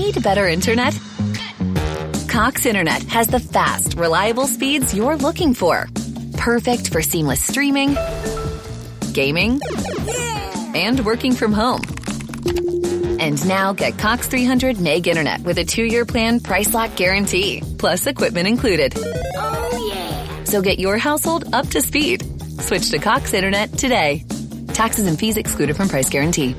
Need better internet? Cox Internet has the fast, reliable speeds you're looking for. Perfect for seamless streaming, gaming, and working from home. And now get Cox 300 meg internet with a 2-year plan price lock guarantee, plus equipment included. Oh, yeah. So get your household up to speed. Switch to Cox Internet today. Taxes and fees excluded from price guarantee.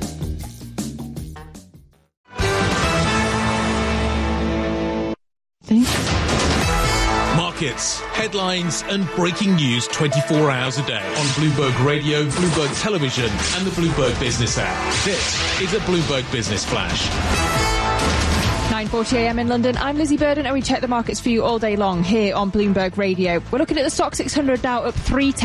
Markets, headlines and breaking news 24 hours a day on Bloomberg Radio, Bloomberg Television and the Bloomberg Business app. This is a Bloomberg Business Flash. 9:40 a.m. in London. I'm Lizzie Burden and we check the markets for you all day long here on Bloomberg Radio. We're looking at the Stock 600 now up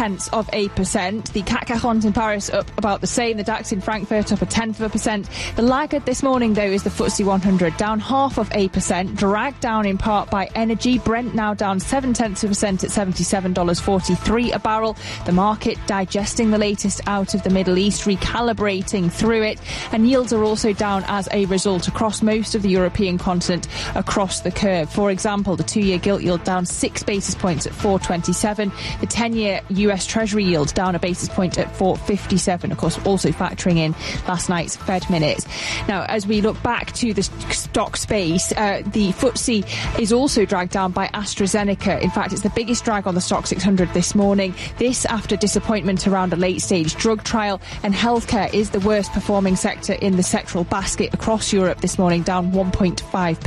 0.3%. The CAC 40 in Paris up about the same. The DAX in Frankfurt up 0.1%. The laggard this morning, though, is the FTSE 100 down 0.5%, dragged down in part by energy. Brent now down 0.7% at $77.43 a barrel. The market digesting the latest out of the Middle East, recalibrating through it, and yields are also down as a result across most of the European continent across the curve. For example, the 2-year gilt yield down 6 basis points at 4.27. The 10-year US Treasury yield down a basis point at 4.57. Of course, also factoring in last night's Fed minutes. Now, as we look back to the stock space, the FTSE is also dragged down by AstraZeneca. In fact, it's the biggest drag on the Stock 600 this morning. This after disappointment around a late-stage drug trial, and healthcare is the worst performing sector in the sectoral basket across Europe this morning, down 1.5%.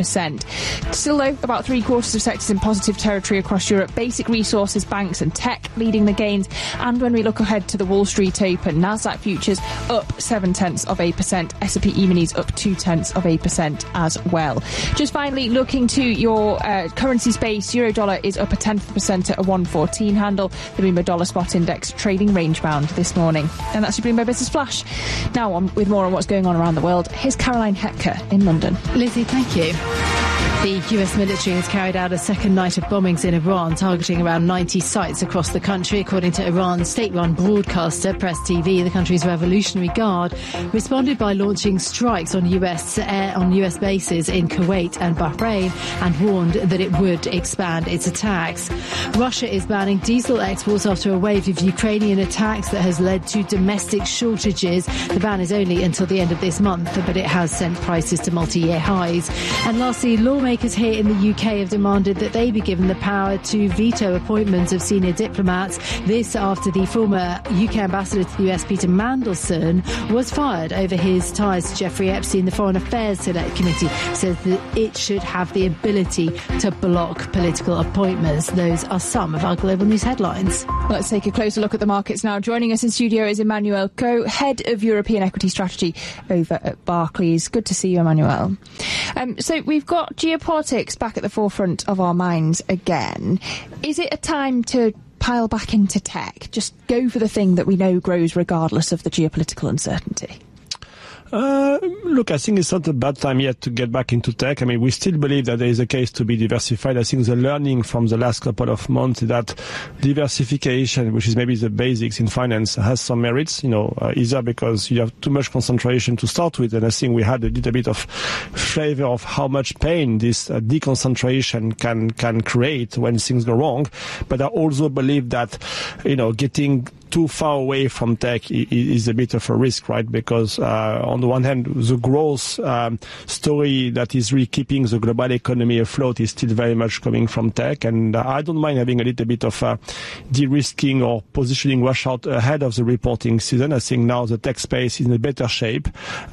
Still, though, about 3/4 of sectors in positive territory across Europe. Basic resources, banks and tech leading the gains. And when we look ahead to the Wall Street Open, Nasdaq futures up 0.7%, S&P E-minis up 0.2% as well. Just finally, looking to your currency space, euro-dollar is up 0.1% at a 1.14 handle. The Bloomberg Dollar Spot Index trading range-bound this morning. And that's your Bloomberg Business Flash. Now on with more on what's going on around the world, here's Caroline Hepker in London. Lizzie, thank you. The US military has carried out a second night of bombings in Iran, targeting around 90 sites across the country. According to Iran's state-run broadcaster, Press TV, the country's Revolutionary Guard responded by launching strikes on US bases in Kuwait and Bahrain and warned that it would expand its attacks. Russia is banning diesel exports after a wave of Ukrainian attacks that has led to domestic shortages. The ban is only until the end of this month, but it has sent prices to multi-year highs. And lastly, lawmakers here in the UK have demanded that they be given the power to veto appointments of senior diplomats. This after the former UK ambassador to the US, Peter Mandelson, was fired over his ties to Jeffrey Epstein. The Foreign Affairs Select Committee says that it should have the ability to block political appointments. Those are some of our global news headlines. Let's take a closer look at the markets now. Joining us in studio is Emmanuel Coe, Head of European Equity Strategy over at Barclays. Good to see you, Emmanuel. So we've got geopolitics back at the forefront of our minds again. Is it a time to pile back into tech? Just go for the thing that we know grows regardless of the geopolitical uncertainty? Look, I think it's not a bad time yet to get back into tech. I mean, we still believe that there is a case to be diversified. I think the learning from the last couple of months is that diversification, which is maybe the basics in finance, has some merits, either because you have too much concentration to start with. And I think we had a little bit of flavor of how much pain this deconcentration can create when things go wrong. But I also believe that, getting too far away from tech is a bit of a risk, right? Because on the one hand, the growth story that is really keeping the global economy afloat is still very much coming from tech. And I don't mind having a little bit of de-risking or positioning wash out ahead of the reporting season. I think now the tech space is in a better shape,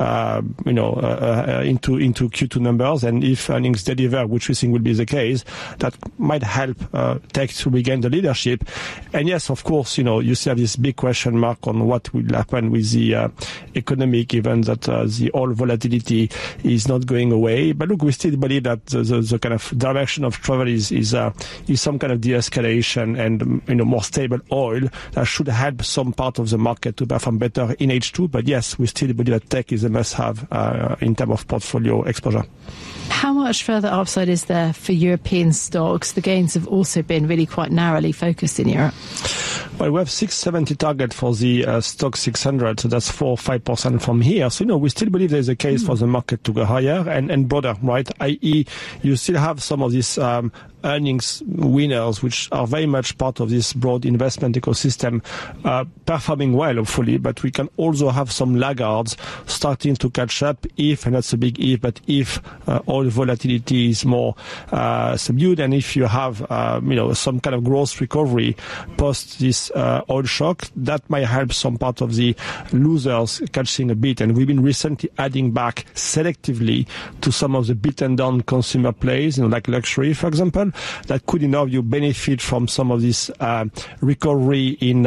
into Q2 numbers. And if earnings deliver, which we think will be the case, that might help tech to regain the leadership. And yes, of course, you still have this big question mark on what will happen with the economy, given that the oil volatility is not going away. But look, we still believe that the kind of direction of travel is some kind of de-escalation and more stable oil that should help some part of the market to perform better in H2. But yes, we still believe that tech is a must-have in terms of portfolio exposure. How much further upside is there for European stocks? The gains have also been really quite narrowly focused in Europe. Well, we have 670 target for the stock 600, so that's 4 or 5% from here. So, we still believe there's a case for the market to go higher and broader, right? I.e., you still have some of these earnings winners, which are very much part of this broad investment ecosystem, performing well, hopefully, but we can also have some laggards starting to catch up if, and that's a big if, but if oil volatility is more subdued, and if you have, some kind of growth recovery post this oil shock, that might help some part of the losers catching a bit. And we've been recently adding back selectively to some of the beaten down consumer plays, like luxury, for example, that could, you benefit from some of this recovery in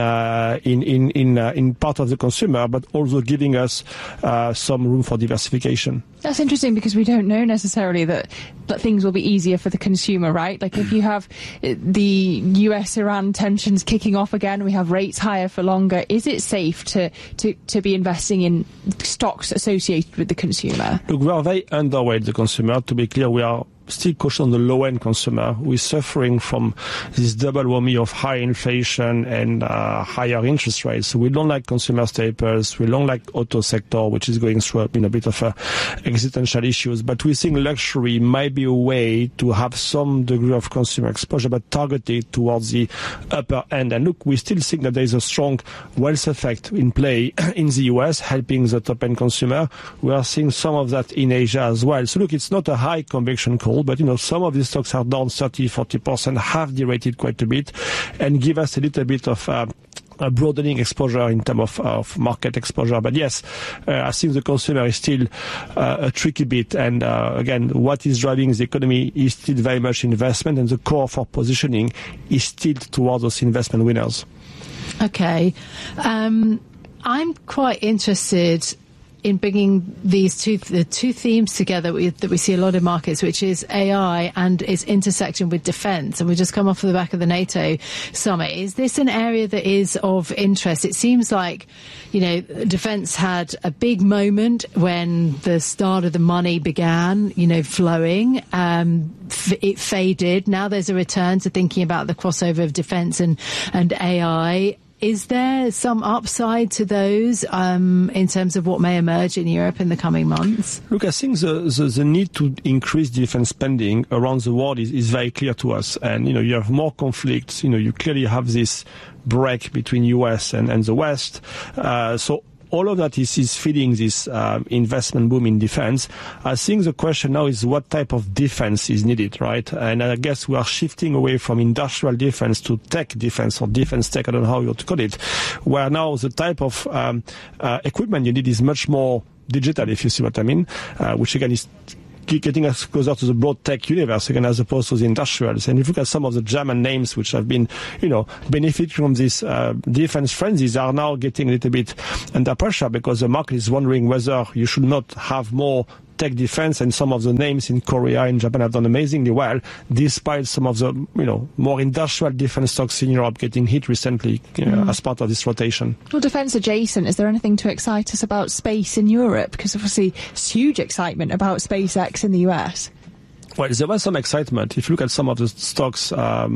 part of the consumer, but also giving us some room for diversification. That's interesting because we don't know necessarily that things will be easier for the consumer, right? Like if you have the US-Iran tensions kicking off again, we have rates higher for longer. Is it safe to be investing in stocks associated with the consumer? Look, we are very underweight the consumer. To be clear, we are still cautious on the low-end consumer. We're suffering from this double whammy of high inflation and higher interest rates. So we don't like consumer staples. We don't like auto sector, which is going through a bit of existential issues. But we think luxury might be a way to have some degree of consumer exposure, but targeted towards the upper end. And look, we still think that there is a strong wealth effect in play in the US, helping the top-end consumer. We are seeing some of that in Asia as well. So look, it's not a high conviction call, but some of these stocks are down 30-40%, have derated quite a bit, and give us a little bit of a broadening exposure in terms of market exposure. But yes, I think the consumer is still a tricky bit. And again, what is driving the economy is still very much investment, and the core for positioning is still towards those investment winners. Okay. I'm quite interested in bringing the two themes together that we see a lot in markets, which is AI and its intersection with defence. And we just come off the back of the NATO summit. Is this an area that is of interest? It seems like, defence had a big moment when the start of the money began, flowing. It faded. Now there's a return to thinking about the crossover of defence and AI. Is there some upside to those in terms of what may emerge in Europe in the coming months? Look, I think the need to increase defense spending around the world is very clear to us. And, you have more conflicts. You clearly have this break between US and the West. So all of that is feeding this investment boom in defense. I think the question now is what type of defense is needed, right? And I guess we are shifting away from industrial defense to tech defense or defense tech, I don't know how you want to call it, where now the type of equipment you need is much more digital, if you see what I mean, which again is getting us closer to the broad tech universe again, as opposed to the industrials. And if you look at some of the German names which have been, benefiting from this defense frenzies, are now getting a little bit under pressure because the market is wondering whether you should not have more tech defense. And some of the names in Korea and Japan have done amazingly well, despite some of the, more industrial defense stocks in Europe getting hit recently as part of this rotation. Well, defense adjacent, is there anything to excite us about space in Europe? Because obviously it's huge excitement about SpaceX in the US. Well, there was some excitement. If you look at some of the stocks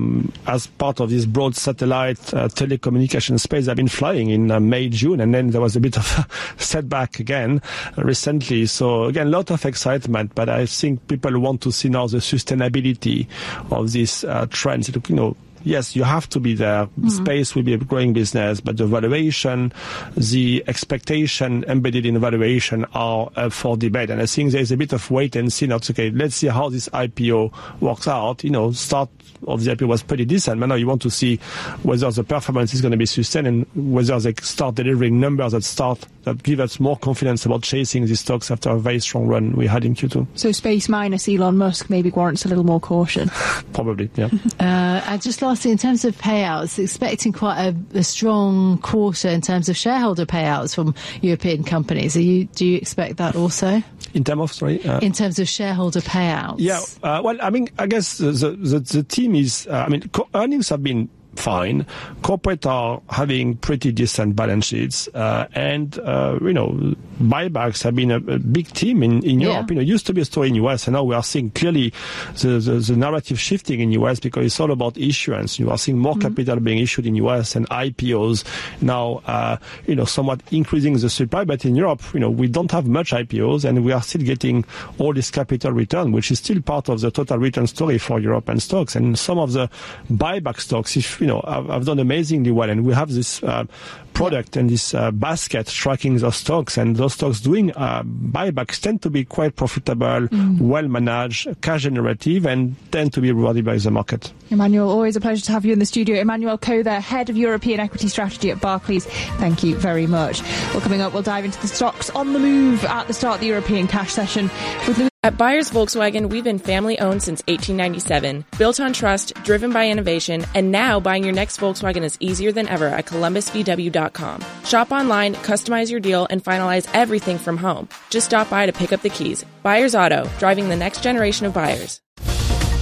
as part of this broad satellite telecommunication space, they've been flying in May, June, and then there was a bit of a setback again recently. So again, a lot of excitement, but I think people want to see now the sustainability of these trends. Yes, you have to be there. Space will be a growing business, but the valuation, the expectation embedded in the valuation are up for debate. And I think there's a bit of wait and see. Now, okay, let's see how this IPO works out. Start of the IPO was pretty decent, but now you want to see whether the performance is going to be sustained and whether they start delivering numbers that give us more confidence about chasing these stocks after a very strong run we had in Q2. So space minus Elon Musk maybe warrants a little more caution. Probably, yeah. And just lastly, in terms of payouts, expecting quite a strong quarter in terms of shareholder payouts from European companies. Do you expect that also? In terms of, in terms of shareholder payouts? Yeah, well, I guess the team is, earnings have been fine. Corporate are having pretty decent balance sheets, and buybacks have been a big theme in Europe. It used to be a story in US, and now we are seeing clearly the narrative shifting in US because it's all about issuance. You are seeing more capital being issued in US and IPOs now, somewhat increasing the supply. But in Europe, we don't have much IPOs, and we are still getting all this capital return, which is still part of the total return story for European stocks. And some of the buyback stocks, have done amazingly well, and we have this product and this basket tracking those stocks, and those stocks doing buybacks tend to be quite profitable, well managed, cash generative, and tend to be rewarded by the market. Emmanuel, always a pleasure to have you in the studio. Emmanuel Koh, there, Head of European Equity Strategy at Barclays. Thank you very much. Well, coming up, we'll dive into the stocks on the move at the start of the European cash session with At Buyers Volkswagen, we've been family-owned since 1897, built on trust, driven by innovation, and now buying your next Volkswagen is easier than ever at ColumbusVW.com. Shop online, customize your deal, and finalize everything from home. Just stop by to pick up the keys. Buyers Auto, driving the next generation of buyers.